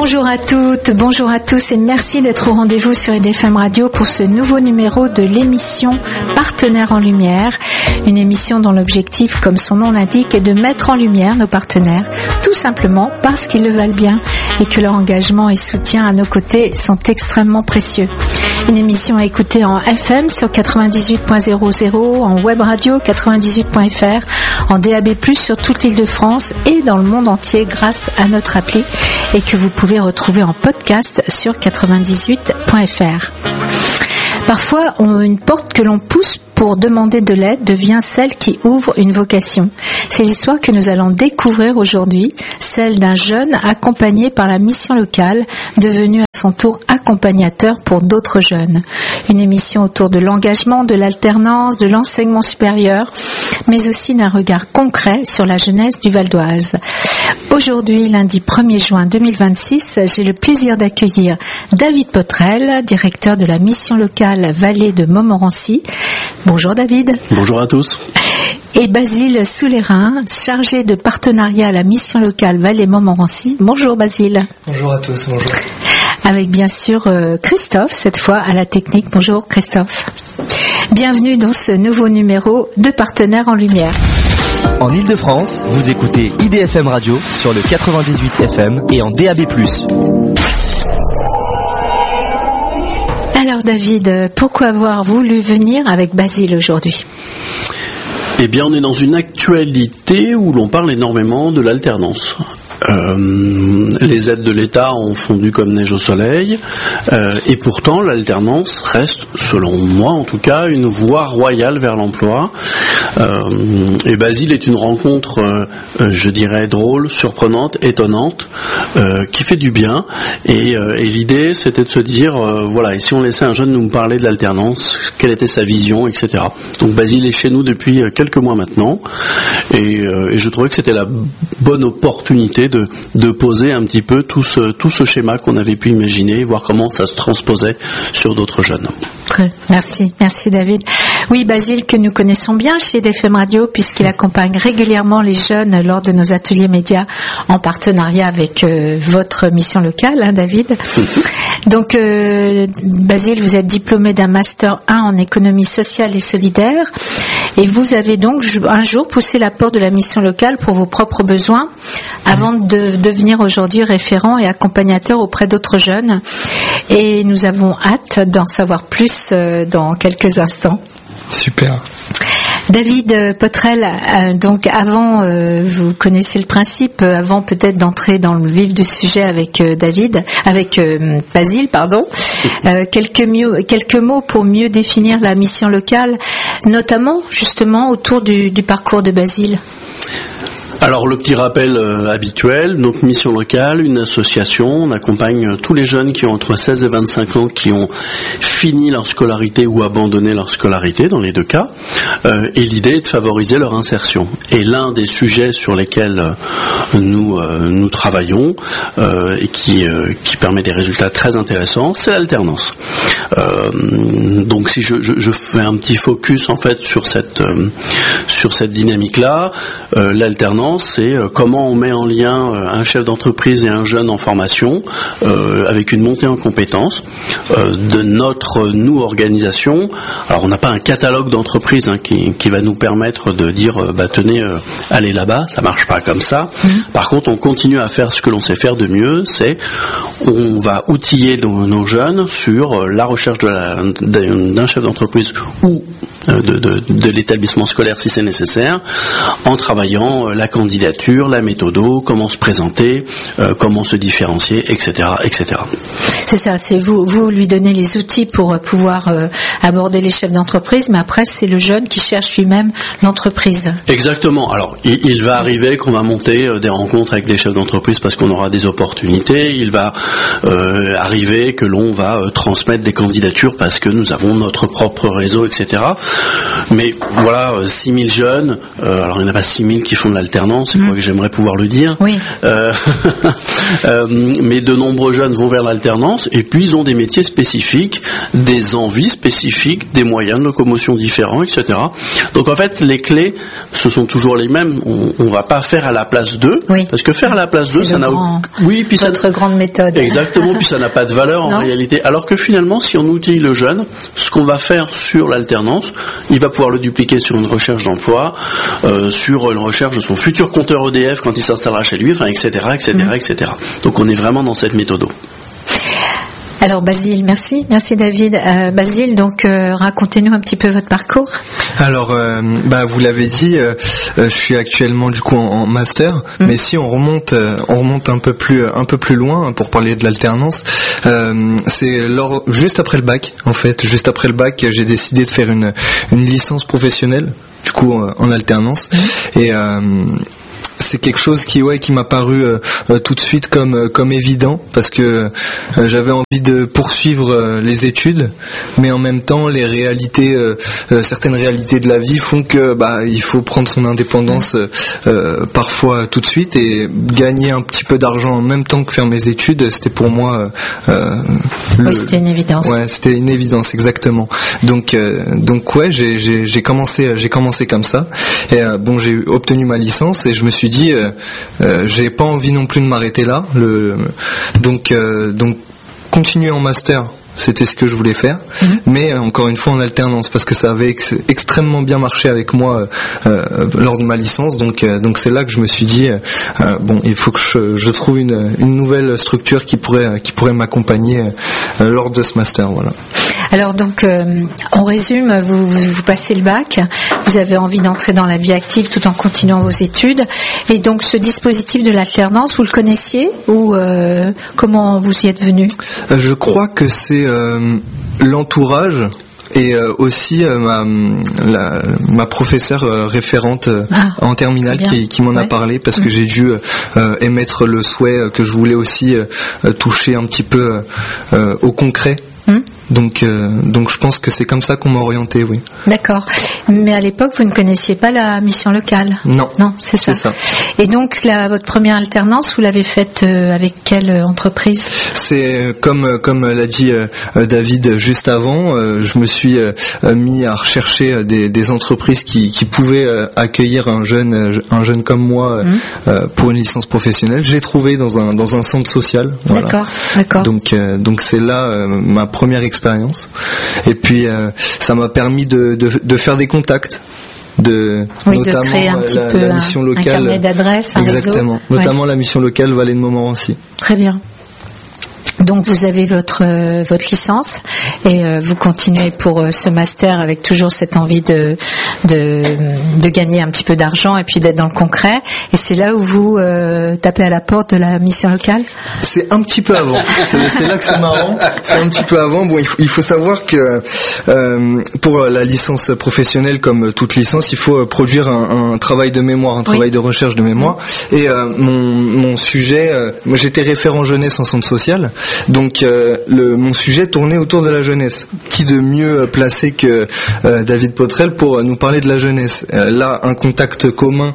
Bonjour à toutes, bonjour à tous et merci d'être au rendez-vous sur EDFM Radio pour ce nouveau numéro de l'émission Partenaires en Lumière. Une émission dont l'objectif, comme son nom l'indique, est de mettre en lumière nos partenaires, tout simplement parce qu'ils le valent bien et que leur engagement et soutien à nos côtés sont extrêmement précieux. Une émission à écouter en FM sur 98.00, en web radio 98.fr, en DAB+, sur toute l'île de France et dans le monde entier grâce à notre appli et que vous pouvez retrouver en podcast sur 98.fr. Parfois, une porte que l'on pousse pour demander de l'aide devient celle qui ouvre une vocation. C'est l'histoire que nous allons découvrir aujourd'hui, celle d'un jeune accompagné par la mission locale, devenu à son tour accompagnateur pour d'autres jeunes. Une émission autour de l'engagement, de l'alternance, de l'enseignement supérieur, mais aussi d'un regard concret sur la jeunesse du Val d'Oise. Aujourd'hui, lundi 1er juin 2026, j'ai le plaisir d'accueillir David Potrel, directeur de la mission locale Vallée de Montmorency. Bonjour David. Bonjour à tous. Et Basile Soulérin, chargé de partenariat à la mission locale Vallée Montmorency. Bonjour Basile. Bonjour à tous, bonjour. Avec bien sûr Christophe, cette fois à la technique. Bonjour Christophe. Bienvenue dans ce nouveau numéro de Partenaires en Lumière. En Ile-de-France, vous écoutez IDFM Radio sur le 98 FM et en DAB+. Alors David, pourquoi avoir voulu venir avec Basile aujourd'hui ? Eh bien, on est dans une actualité où l'on parle énormément de l'alternance. Les aides de l'État ont fondu comme neige au soleil, et pourtant l'alternance reste, selon moi en tout cas, une voie royale vers l'emploi. Et Basile est une rencontre, je dirais, drôle, surprenante, étonnante, qui fait du bien. Et l'idée, c'était de se dire, voilà, et si on laissait un jeune nous parler de l'alternance, quelle était sa vision, etc. Donc Basile est chez nous depuis quelques mois maintenant, et je trouvais que c'était la bonne opportunité de poser un petit peu tout ce schéma qu'on avait pu imaginer, voir comment ça se transposait sur d'autres jeunes. Merci David. Oui, Basile, que nous connaissons bien chez EDFM Radio, puisqu'il accompagne régulièrement les jeunes lors de nos ateliers médias en partenariat avec votre mission locale, hein, David. Donc, Basile, vous êtes diplômé d'un Master 1 en économie sociale et solidaire, et vous avez donc un jour poussé la porte de la mission locale pour vos propres besoins, avant de devenir aujourd'hui référent et accompagnateur auprès d'autres jeunes. Et nous avons hâte d'en savoir plus dans quelques instants. Super. David Potrel, donc avant, vous connaissez le principe, avant peut-être d'entrer dans le vif du sujet avec Basile, pardon. Quelques mots pour mieux définir la mission locale, notamment justement autour du parcours de Basile. Alors le petit rappel habituel, donc mission locale, une association, on accompagne tous les jeunes qui ont entre 16 et 25 ans qui ont fini leur scolarité ou abandonné leur scolarité dans les deux cas, et l'idée est de favoriser leur insertion. Et l'un des sujets sur lesquels nous travaillons et qui permet des résultats très intéressants, c'est l'alternance. Donc si je fais un petit focus en fait sur cette dynamique-là, l'alternance, c'est comment on met en lien un chef d'entreprise et un jeune en formation avec une montée en compétences de nous organisation. Alors on n'a pas un catalogue d'entreprises qui va nous permettre de dire tenez, allez là-bas, ça marche pas comme ça. Par contre, on continue à faire ce que l'on sait faire de mieux, c'est on va outiller nos jeunes sur la recherche d'un chef d'entreprise ou de l'établissement scolaire si c'est nécessaire, en travaillant la candidature, la méthodo, comment se présenter, comment se différencier, etc., etc. C'est ça, c'est vous lui donnez les outils pour pouvoir aborder les chefs d'entreprise, mais après c'est le jeune qui cherche lui-même l'entreprise. Exactement. Alors il va arriver qu'on va monter des rencontres avec des chefs d'entreprise parce qu'on aura des opportunités. Il va arriver que l'on va transmettre des candidatures parce que nous avons notre propre réseau, etc. Mais voilà, 6000 jeunes, alors il n'y en a pas 6000 qui font de l'alternance, c'est quoi que j'aimerais pouvoir le dire. Oui. Mais de nombreux jeunes vont vers l'alternance et puis ils ont des métiers spécifiques, des envies spécifiques, des moyens de locomotion différents, etc. Donc en fait, les clés, ce sont toujours les mêmes. On va pas faire à la place d'eux, parce que faire à la place d'eux, ça n'a puis votre grande méthode. Exactement, puis ça n'a pas de valeur en réalité. Alors que finalement, si on outille le jeune, ce qu'on va faire sur l'alternance, il va pouvoir le dupliquer sur une recherche d'emploi, sur une recherche de son futur compteur EDF quand il s'installera chez lui, enfin, etc., etc. Donc on est vraiment dans cette méthode. Alors Basile, merci David. Basile, donc racontez-nous un petit peu votre parcours. Alors, vous l'avez dit, je suis actuellement du coup en master, mais si on remonte un peu plus loin pour parler de l'alternance, c'est juste après le bac. En fait, juste après le bac, j'ai décidé de faire une licence professionnelle, du coup en alternance, et c'est quelque chose qui m'a paru tout de suite comme évident, parce que j'avais envie de poursuivre les études, mais en même temps les réalités, certaines réalités de la vie font que il faut prendre son indépendance parfois tout de suite, et gagner un petit peu d'argent en même temps que faire mes études, c'était pour moi c'était une évidence. Ouais, c'était une évidence, exactement. Donc j'ai commencé comme ça, et j'ai obtenu ma licence, et je me suis dit j'ai pas envie non plus de m'arrêter là, donc continuer en master, c'était ce que je voulais faire, mais encore une fois en alternance, parce que ça avait extrêmement bien marché avec moi lors de ma licence, donc c'est là que je me suis dit il faut que je trouve une nouvelle structure qui pourrait m'accompagner lors de ce master, voilà. Alors donc, on résume, vous passez le bac, vous avez envie d'entrer dans la vie active tout en continuant vos études, et donc ce dispositif de l'alternance, vous le connaissiez, ou comment vous y êtes venu ? Je crois que c'est l'entourage, et aussi ma professeure référente en terminale qui m'en a parlé, parce que j'ai dû émettre le souhait que je voulais aussi toucher un petit peu au concret. Donc je pense que c'est comme ça qu'on m'a orienté, oui. D'accord. Mais à l'époque, vous ne connaissiez pas la mission locale ? Non. Non, c'est ça. Et donc, votre première alternance, vous l'avez faite avec quelle entreprise ? C'est comme l'a dit David juste avant, je me suis mis à rechercher des entreprises qui pouvaient accueillir un jeune comme moi pour une licence professionnelle. Je l'ai trouvé dans un centre social. Voilà. D'accord. Donc c'est là ma première expérience. Et puis ça m'a permis de faire des contacts, notamment de créer un petit peu la mission locale, un carnet d'adresses, un exactement, réseau. Notamment la mission locale Vallée de Montmorency. Très bien. Donc vous avez votre licence, et vous continuez pour ce master avec toujours cette envie de gagner un petit peu d'argent et puis d'être dans le concret, et c'est là où vous tapez à la porte de la mission locale ? C'est un petit peu avant. C'est là que c'est marrant. C'est un petit peu avant. Bon, il faut savoir que pour la licence professionnelle, comme toute licence, il faut produire un travail de mémoire, un travail de recherche de mémoire. Et mon sujet, moi j'étais référent jeunesse en centre social. Donc mon sujet tournait autour de la jeunesse. Qui de mieux placé que David Potrel pour nous parler de la jeunesse. Là, un contact commun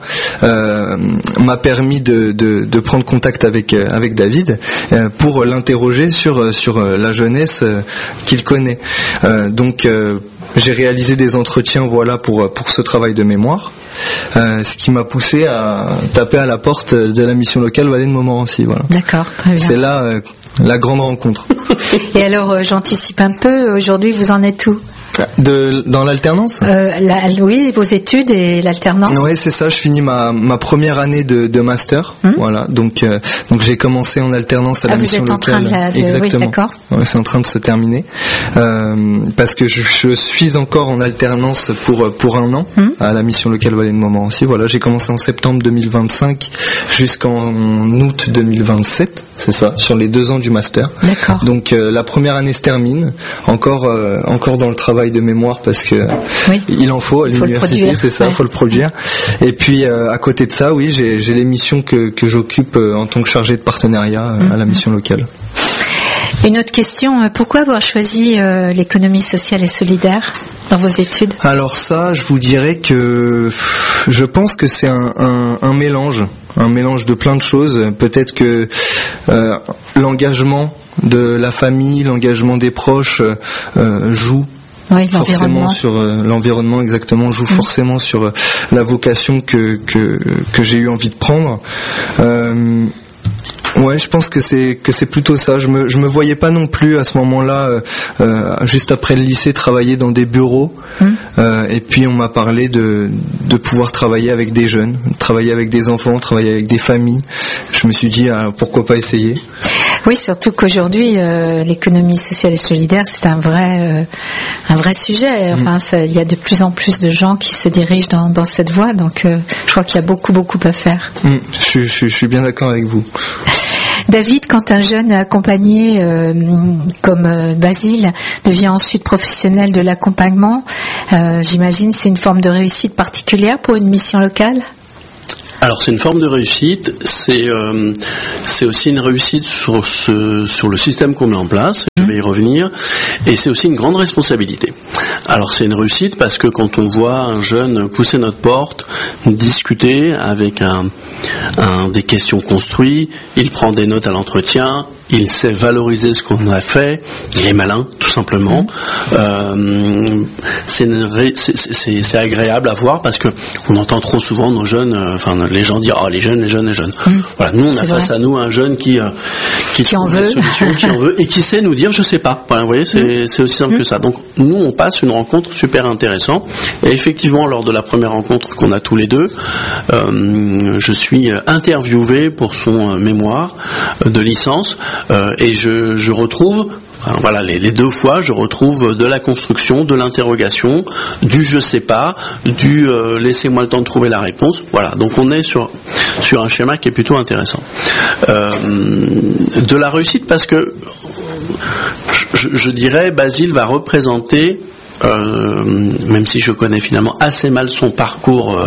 m'a permis de prendre contact avec David pour l'interroger sur la jeunesse qu'il connaît. Donc j'ai réalisé des entretiens pour ce travail de mémoire. Ce qui m'a poussé à taper à la porte de la mission locale Vallée de Montmorency. Voilà. D'accord, très bien. C'est là la grande rencontre. Et alors, j'anticipe un peu, aujourd'hui vous en êtes où ? Dans l'alternance ? Oui, vos études et l'alternance. Oui, c'est ça. Je finis ma première année de master. Voilà. Donc j'ai commencé en alternance à la mission locale. Vous êtes en train Exactement. Oui, d'accord. Ouais, c'est en train de se terminer. Parce que je suis encore en alternance pour un an à la mission locale Vallée de Montmorency. Voilà, j'ai commencé en septembre 2025 jusqu'en août 2027. C'est ça, sur les 2 ans du master. D'accord. Donc la première année se termine, encore dans le travail de mémoire, parce que il en faut à l'université, c'est ça, faut le produire. Et puis à côté de ça, oui, j'ai les missions que j'occupe en tant que chargé de partenariat à la mission locale. Une autre question, pourquoi avoir choisi l'économie sociale et solidaire ? dans vos études? Alors ça, je vous dirais que je pense que c'est un mélange de plein de choses. Peut-être que l'engagement de la famille, l'engagement des proches joue. Oui, forcément sur l'environnement, exactement, joue forcément sur la vocation que j'ai eu envie de prendre. Ouais, je pense que c'est plutôt ça. Je me voyais pas non plus à ce moment-là, juste après le lycée, travailler dans des bureaux. Et puis on m'a parlé de pouvoir travailler avec des jeunes, travailler avec des enfants, travailler avec des familles. Je me suis dit pourquoi pas essayer. Oui, surtout qu'aujourd'hui, l'économie sociale et solidaire, c'est un vrai sujet. Enfin, il y a de plus en plus de gens qui se dirigent dans cette voie. Donc, je crois qu'il y a beaucoup à faire. Je suis bien d'accord avec vous. David, quand un jeune accompagné comme Basile devient ensuite professionnel de l'accompagnement, j'imagine c'est une forme de réussite particulière pour une mission locale? Alors c'est une forme de réussite, c'est aussi une réussite sur le système qu'on met en place, je vais y revenir, et c'est aussi une grande responsabilité. Alors c'est une réussite parce que quand on voit un jeune pousser notre porte, discuter avec des questions construites, il prend des notes à l'entretien, il sait valoriser ce qu'on a fait, il est malin, tout simplement. C'est agréable à voir parce que on entend trop souvent nos jeunes, les gens dire les jeunes. Voilà, nous on a face à nous un jeune qui en veut, qui en veut et qui sait nous dire je sais pas. Voilà, vous voyez, c'est aussi simple que ça. Donc nous on passe une rencontre super intéressante et effectivement lors de la première rencontre qu'on a tous les deux, je suis interviewé pour son mémoire de licence. Et je retrouve, les deux fois, je retrouve de la construction, de l'interrogation, du je sais pas, du laissez-moi le temps de trouver la réponse. Voilà, donc on est sur un schéma qui est plutôt intéressant. De la réussite parce que je dirais Basile va représenter, même si je connais finalement assez mal son parcours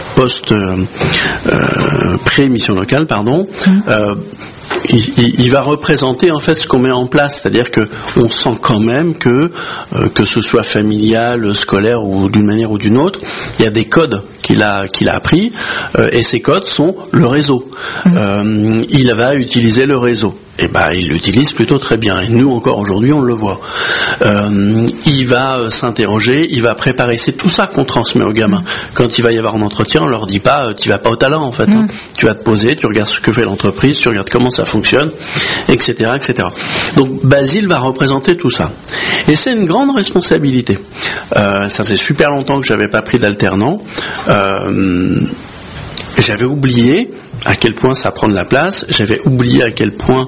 pré-mission locale, il va représenter en fait ce qu'on met en place, c'est-à-dire que on sent quand même que ce soit familial, scolaire ou d'une manière ou d'une autre, il y a des codes qu'il a appris et ces codes sont le réseau. Il va utiliser le réseau. Et il l'utilise plutôt très bien. Et nous encore aujourd'hui, on le voit. Il va s'interroger, il va préparer. C'est tout ça qu'on transmet aux gamins. Quand il va y avoir un entretien, on leur dit pas, tu vas pas au talent en fait. Tu vas te poser, tu regardes ce que fait l'entreprise, tu regardes comment ça fonctionne, etc., etc. Donc Basile va représenter tout ça. Et c'est une grande responsabilité. Ça faisait super longtemps que j'avais pas pris d'alternant. J'avais oublié à quel point ça prend de la place, j'avais oublié à quel point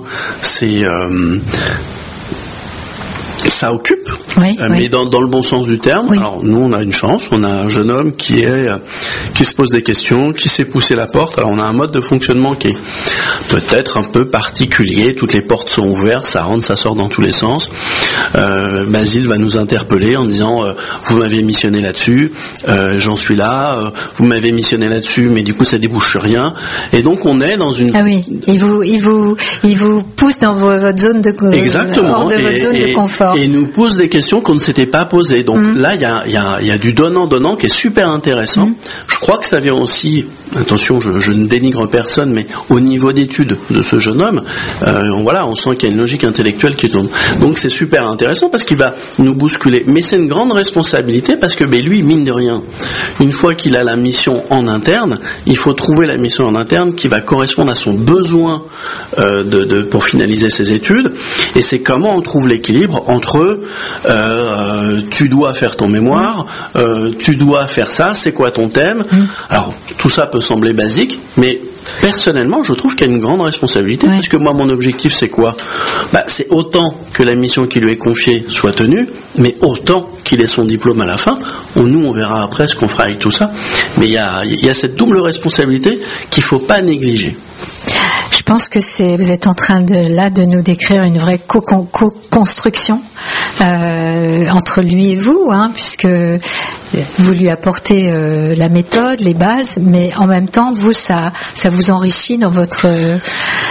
ça occupe, mais dans le bon sens du terme. Oui. Alors nous on a une chance, on a un jeune homme qui se pose des questions, qui sait pousser la porte. Alors on a un mode de fonctionnement qui est peut-être un peu particulier, toutes les portes sont ouvertes, ça rentre, ça sort dans tous les sens. Basile va nous interpeller en disant vous m'avez missionné là-dessus, j'en suis là, vous m'avez missionné là-dessus, mais du coup ça débouche sur rien. Et donc on est dans une... Ah oui, il vous pousse dans votre zone de exactement, hors de votre zone de confort. Et nous pose des questions qu'on ne s'était pas posées. Donc là, il y a du donnant-donnant qui est super intéressant. Je crois que ça vient aussi, attention, je ne dénigre personne, mais au niveau d'études de ce jeune homme, on sent qu'il y a une logique intellectuelle qui tourne. Donc c'est super intéressant parce qu'il va nous bousculer. Mais c'est une grande responsabilité parce que lui, mine de rien, une fois qu'il a la mission en interne, il faut trouver la mission en interne qui va correspondre à son besoin pour finaliser ses études. Et c'est comment on trouve l'équilibre entre tu dois faire ton mémoire, tu dois faire ça, c'est quoi ton thème. Alors tout ça peut sembler basique, mais personnellement je trouve qu'il y a une grande responsabilité parce que moi mon objectif c'est quoi ? C'est autant que la mission qui lui est confiée soit tenue, mais autant qu'il ait son diplôme à la fin. Nous on verra après ce qu'on fera avec tout ça, mais il y a cette double responsabilité qu'il ne faut pas négliger. Je pense que vous êtes en train de nous décrire une vraie co-construction entre lui et vous, puisque vous lui apportez la méthode, les bases, mais en même temps, vous, ça vous enrichit dans votre...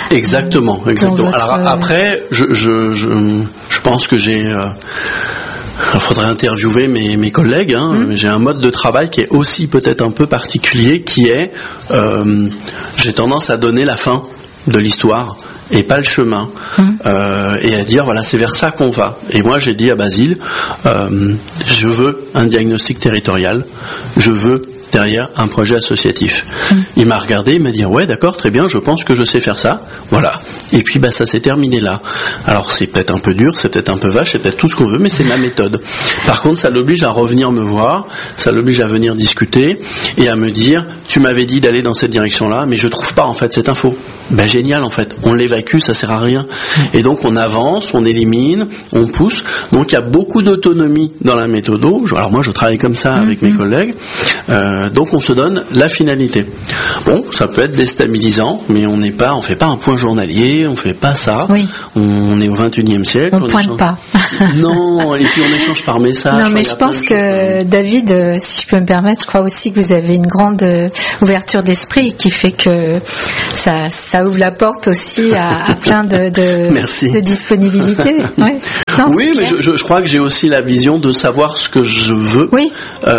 Exactement. Alors après, je pense que j'ai il faudrait interviewer mes collègues. J'ai un mode de travail qui est aussi peut-être un peu particulier, qui est j'ai tendance à donner la fin de l'histoire et pas le chemin, et à dire voilà, c'est vers ça qu'on va. Et moi j'ai dit à Basile, je veux un diagnostic territorial, je veux derrière un projet associatif. Il m'a regardé, il m'a dit ouais d'accord, très bien, je pense que je sais faire ça, voilà. Et puis ça s'est terminé là. Alors c'est peut-être un peu dur, c'est peut-être un peu vache, c'est peut-être tout ce qu'on veut, mais c'est ma méthode. Par contre ça l'oblige à revenir me voir, ça l'oblige à venir discuter et à me dire tu m'avais dit d'aller dans cette direction-là, mais je trouve pas en fait cette info. Génial en fait, on l'évacue, ça sert à rien. Et donc on avance, on élimine, on pousse. Donc il y a beaucoup d'autonomie dans la méthodo. Alors moi je travaille comme ça avec mes collègues. Donc on se donne la finalité. Bon, ça peut être déstabilisant, mais on fait pas un point journalier, on fait pas ça. Oui. On est au 21e siècle. On pointe pas. Non, et puis on échange par message. Non, mais je pense que David, si je peux me permettre, je crois aussi que vous avez une grande ouverture d'esprit qui fait que ça ouvre la porte aussi à plein de disponibilité. Ouais. Non, oui, mais je crois que j'ai aussi la vision de savoir ce que je veux. Oui.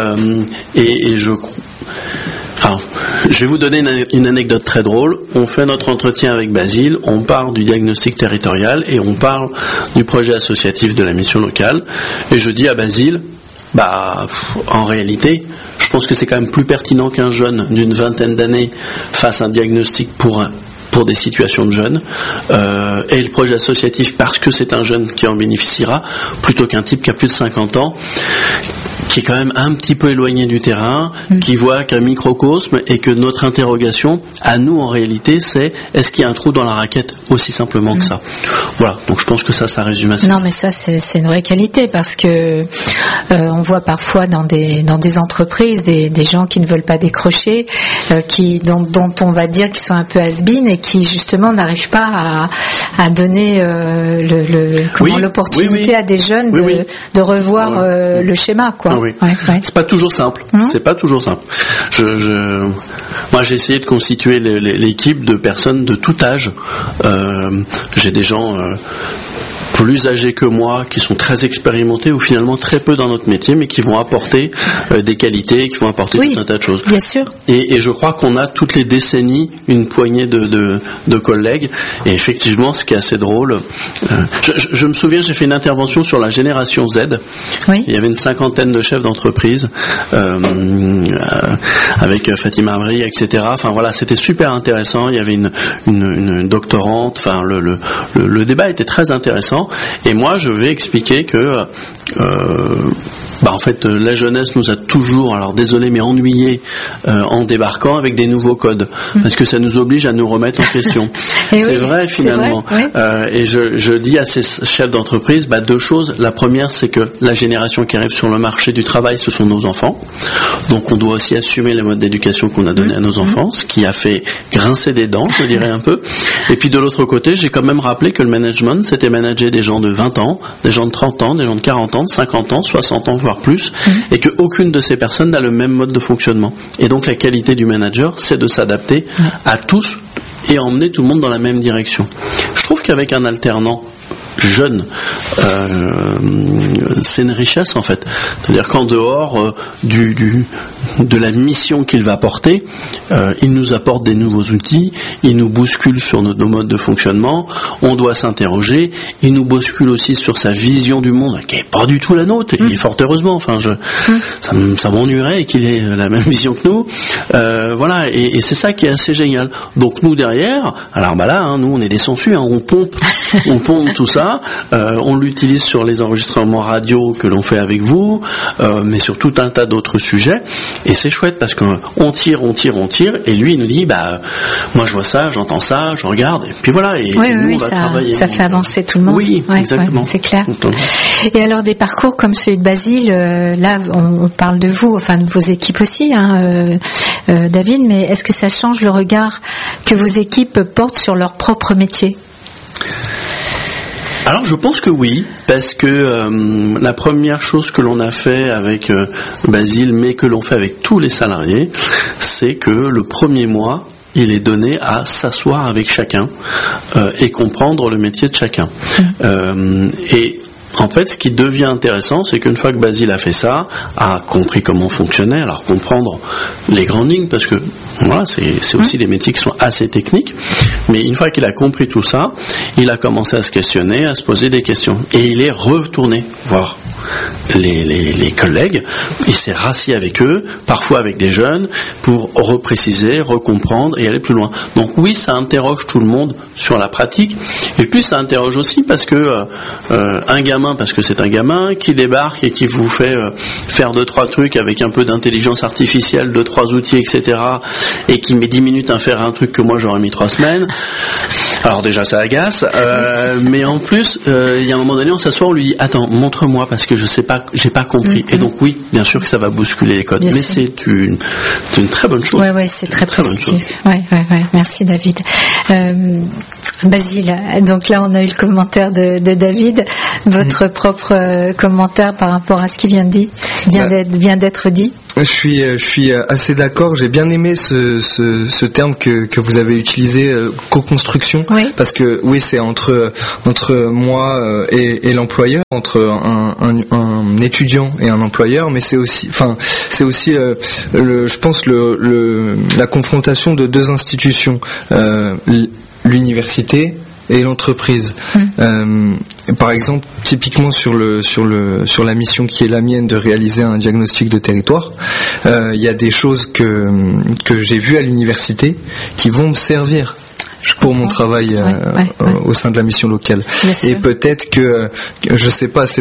Et je vais vous donner une anecdote très drôle. On fait notre entretien avec Basile, on parle du diagnostic territorial et on parle du projet associatif de la mission locale. Et je dis à Basile, en réalité, je pense que c'est quand même plus pertinent qu'un jeune d'une vingtaine d'années fasse un diagnostic pour des situations de jeunes, et le projet associatif parce que c'est un jeune qui en bénéficiera, plutôt qu'un type qui a plus de 50 ans, qui est quand même un petit peu éloigné du terrain, qui voit qu'un microcosme, et que notre interrogation, à nous en réalité, c'est est-ce qu'il y a un trou dans la raquette, aussi simplement que ça. Voilà, donc je pense que ça résume assez. Non, mais ça c'est une vraie qualité, parce que on voit parfois dans des entreprises des gens qui ne veulent pas décrocher, dont on va dire qu'ils sont un peu has-been et qui justement n'arrivent pas à donner l'opportunité à des jeunes de revoir le schéma, quoi. Oui. Ouais. C'est pas toujours simple. C'est pas toujours simple. Moi, j'ai essayé de constituer l'équipe de personnes de tout âge. J'ai des gens plus âgés que moi, qui sont très expérimentés ou finalement très peu dans notre métier, mais qui vont apporter des qualités, qui vont apporter tout un tas de choses. Bien sûr. Et je crois qu'on a toutes les décennies une poignée de collègues. Et effectivement, ce qui est assez drôle, je me souviens, j'ai fait une intervention sur la génération Z. Oui. Il y avait une 50aine de chefs d'entreprise avec Fatima Amri, etc. Enfin voilà, c'était super intéressant. Il y avait une doctorante. Enfin le débat était très intéressant. Et moi, je vais expliquer que en fait, la jeunesse nous a toujours, alors désolé, mais ennuyés en débarquant avec des nouveaux codes, parce que ça nous oblige à nous remettre en question. C'est vrai finalement. Vrai, oui. Et je dis à ces chefs d'entreprise, deux choses. La première, c'est que la génération qui arrive sur le marché du travail, ce sont nos enfants. Donc on doit aussi assumer les modes d'éducation qu'on a donnés à nos enfants, ce qui a fait grincer des dents, je dirais un peu. Et puis de l'autre côté, j'ai quand même rappelé que le management, c'était manager des gens de 20 ans, des gens de 30 ans, des gens de 40 ans, de 50 ans, 60 ans, voire plus, et qu'aucune de ces personnes n'a le même mode de fonctionnement. Et donc la qualité du manager, c'est de s'adapter à tous et emmener tout le monde dans la même direction. Je trouve qu'avec un alternant jeune, c'est une richesse en fait. C'est-à-dire qu'en dehors de la mission qu'il va porter, il nous apporte des nouveaux outils, il nous bouscule sur nos modes de fonctionnement, on doit s'interroger, il nous bouscule aussi sur sa vision du monde, qui est pas du tout la nôtre, et fort heureusement, ça m'ennuierait qu'il ait la même vision que nous, voilà, et c'est ça qui est assez génial. Donc nous derrière, alors nous on est des sangsues, on pompe tout ça, on l'utilise sur les enregistrements radio que l'on fait avec vous, mais sur tout un tas d'autres sujets, et c'est chouette parce qu'on tire, et lui il nous dit moi je vois ça, j'entends ça, je regarde, et puis voilà, et nous on va travailler. Ça fait avancer tout le monde. Oui, exactement. C'est clair. Et alors des parcours comme celui de Basile, là on parle de vous, enfin de vos équipes aussi, David, mais est-ce que ça change le regard que vos équipes portent sur leur propre métier ? Alors je pense que oui, parce que la première chose que l'on a fait avec Basile, mais que l'on fait avec tous les salariés, c'est que le premier mois, il est donné à s'asseoir avec chacun et comprendre le métier de chacun. Et En fait, ce qui devient intéressant, c'est qu'une fois que Basile a fait ça, a compris comment fonctionnait, alors comprendre les grandes lignes, parce que voilà, c'est aussi des métiers qui sont assez techniques, mais une fois qu'il a compris tout ça, il a commencé à se questionner, à se poser des questions, et il est retourné voir les collègues, il s'est rassis avec eux, parfois avec des jeunes, pour repréciser, recomprendre et aller plus loin. Donc oui, ça interroge tout le monde sur la pratique, et puis ça interroge aussi parce que un gamin, parce que c'est un gamin qui débarque et qui vous fait faire 2-3 trucs avec un peu d'intelligence artificielle, 2-3 outils, etc., et qui met 10 minutes à faire un truc que moi j'aurais mis 3 semaines. Alors déjà ça agace, mais en plus il y a un moment donné on s'assoit, on lui dit attends, montre-moi parce que je sais pas, j'ai pas compris. Et donc oui, bien sûr que ça va bousculer les codes, bien mais sûr. C'est une très bonne chose. Ouais, c'est très positif. Ouais. Merci David. Basile, donc là on a eu le commentaire de David, votre propre commentaire par rapport à ce qui vient d'être dit. Je suis assez d'accord. J'ai bien aimé ce terme que vous avez utilisé, co-construction, oui. Parce que oui, c'est entre moi et l'employeur, entre un étudiant et un employeur, mais c'est aussi je pense la confrontation de deux institutions, l'université et l'entreprise. Par exemple, typiquement sur la mission qui est la mienne de réaliser un diagnostic de territoire, il y a des choses que j'ai vues à l'université qui vont me servir pour mon travail au sein de la mission locale. Et peut-être que je sais pas,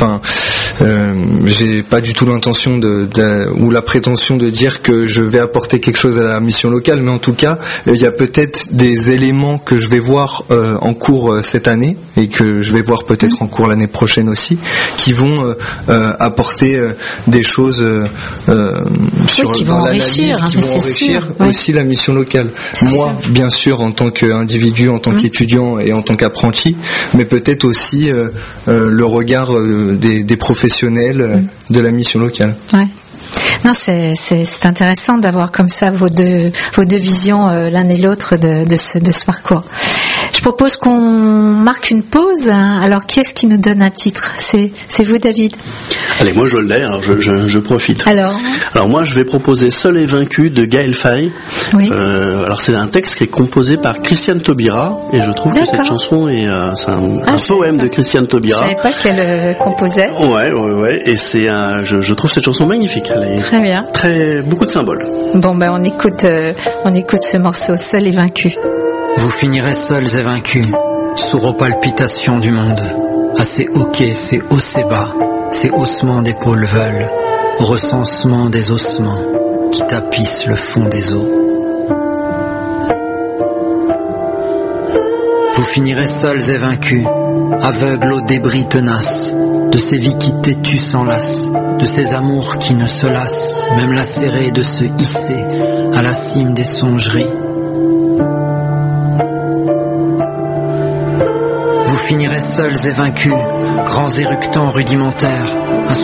j'ai pas du tout l'intention ou la prétention de dire que je vais apporter quelque chose à la mission locale, mais en tout cas il y a peut-être des éléments que je vais voir en cours cette année et que je vais voir peut-être en cours l'année prochaine aussi, qui vont apporter des choses qui vont enrichir aussi la mission locale. Moi, bien sûr, en tant qu'individu, en tant qu'étudiant et en tant qu'apprenti, mais peut-être aussi le regard des professionnels de la mission locale. Ouais. Non, c'est intéressant d'avoir comme ça vos deux visions l'un et l'autre de ce parcours. Je propose qu'on marque une pause. Alors, qui est-ce qui nous donne un titre ? C'est vous, David ? Allez, moi je l'ai, alors je profite. Alors moi je vais proposer Seul et vaincu de Gaël Faye. Oui. Alors c'est un texte qui est composé par Christiane Taubira, et je trouve que cette chanson est c'est un poème de Christiane Taubira. Je savais pas qu'elle composait. Ouais, et c'est je trouve cette chanson magnifique. Elle est très bien. Beaucoup de symboles. Bon on écoute ce morceau Seul et vaincu. Vous finirez seuls et vaincus, sourds aux palpitations du monde. À ces hoquets, ces hauts, ces bas, ces haussements d'épaules veulent, recensement des ossements qui tapissent le fond des eaux. Vous finirez seuls et vaincus, aveugles aux débris tenaces, de ces vies qui têtues s'enlacent, de ces amours qui ne se lassent, même lacérés de se hisser à la cime des songeries. Vous finirez seuls et vaincus, grands éructants rudimentaires,